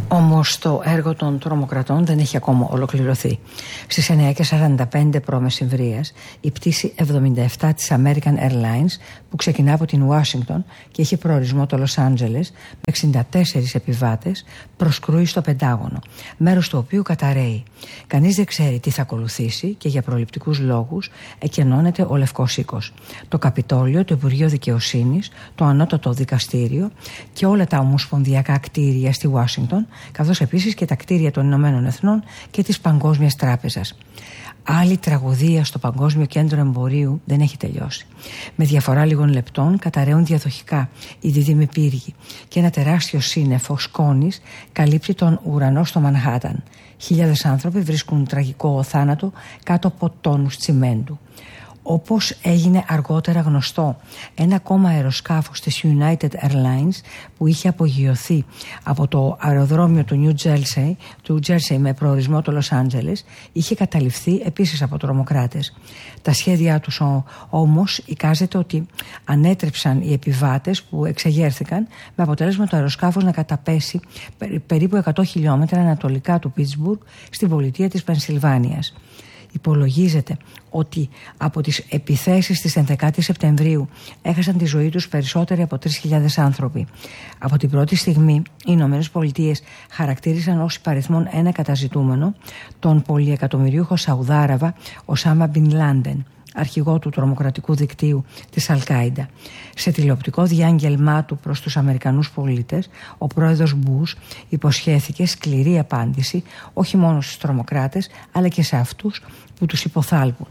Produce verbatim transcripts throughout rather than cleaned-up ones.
Όμως το έργο των τρομοκρατών δεν έχει ακόμα ολοκληρωθεί. Στις εννιά και σαράντα πέντε π.Μ. η πτήση εβδομήντα επτά της American Airlines, που ξεκινά από την Ουάσιγκτον και έχει προορισμό το Λος Άντζελες, με εξήντα τέσσερις επιβάτες, προσκρούει στο Πεντάγωνο, μέρος του οποίου καταρρέει. Κανείς δεν ξέρει τι θα ακολουθήσει και για προληπτικούς λόγους εκενώνεται ο Λευκός Οίκος, το Καπιτόλιο, το Υπουργείο Δικαιοσύνης, το Ανώτατο Δικαστήριο και όλα τα ομοσπονδιακά κτίρια στη Ουάσιγκτον, καθώς επίσης και τα κτίρια των Ηνωμένων Εθνών και της Παγκόσμιας Τράπεζας. Άλλη τραγωδία στο Παγκόσμιο Κέντρο Εμπορίου δεν έχει τελειώσει. Με διαφορά λίγων λεπτών καταραίουν διαδοχικά οι δίδυμοι πύργοι και ένα τεράστιο σύννεφο σκόνης καλύπτει τον ουρανό στο Μανχάταν. Χιλιάδες άνθρωποι βρίσκουν τραγικό θάνατο κάτω από τόνους τσιμέντου. Όπως έγινε αργότερα γνωστό, ένα ακόμα αεροσκάφος της United Airlines που είχε απογειωθεί από το αεροδρόμιο του New Jersey, του Jersey με προορισμό το Λος Άντζελες, είχε καταληφθεί επίσης από τρομοκράτες. Τα σχέδιά τους όμως εικάζεται ότι ανέτρεψαν οι επιβάτες που εξεγέρθηκαν, με αποτέλεσμα το αεροσκάφος να καταπέσει περίπου εκατό χιλιόμετρα ανατολικά του Πίτσμπουργκ στην πολιτεία της Πενσιλβάνιας. Υπολογίζεται ότι από τις επιθέσεις της ενδεκάτη Σεπτεμβρίου έχασαν τη ζωή τους περισσότεροι από τρεις χιλιάδες άνθρωποι. Από την πρώτη στιγμή οι Ηνωμένες Πολιτείες χαρακτήρισαν ως υπαριθμόν ένα καταζητούμενο τον πολυεκατομμυρίουχο Σαουδάραβα Οσάμα Μπιν Λάντεν, αρχηγό του τρομοκρατικού δικτύου της Αλ-Κάιντα. Σε τηλεοπτικό διάγγελμά του προς τους Αμερικανούς πολίτες, ο πρόεδρος Μπούς υποσχέθηκε σκληρή απάντηση όχι μόνο στους τρομοκράτες αλλά και σε αυτούς που τους υποθάλπουν.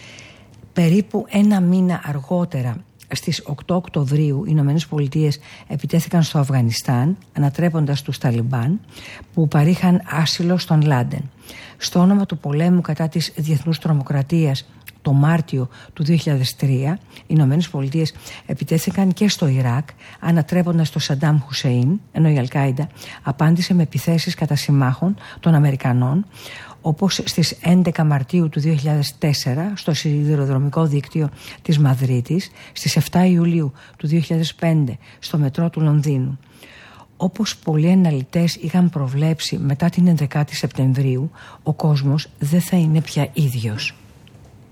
Περίπου ένα μήνα αργότερα, στις οκτώ Οκτωβρίου, οι Ηνωμένες Πολιτείες επιτέθηκαν στο Αφγανιστάν, ανατρέποντας τους Ταλιμπάν που παρήχαν άσυλο στον Λάντεν. Στο όνομα του πολέμου κατά της διεθνούς τρομοκρατίας, το Μάρτιο του δύο χιλιάδες τρία, οι Ηνωμένες Πολιτείες επιτέθηκαν και στο Ιράκ, ανατρέποντας τον Σαντάμ Χουσέιν, ενώ η Αλ-Κάιντα απάντησε με επιθέσεις κατά συμμάχων των Αμερικανών, όπως στις έντεκα Μαρτίου του δύο χιλιάδες τέσσερα στο σιδηροδρομικό δίκτυο της Μαδρίτης, στις επτά Ιουλίου του δύο χιλιάδες πέντε στο μετρό του Λονδίνου. Όπως πολλοί αναλυτές είχαν προβλέψει, μετά την ενδεκάτη Σεπτεμβρίου, ο κόσμος δεν θα είναι πια ίδιος.